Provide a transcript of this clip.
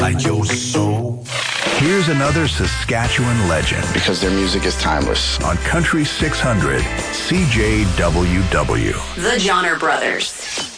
your soul. Here's another Saskatchewan legend. Because their music is timeless. On Country 600, CJWW. The Johnner Brothers.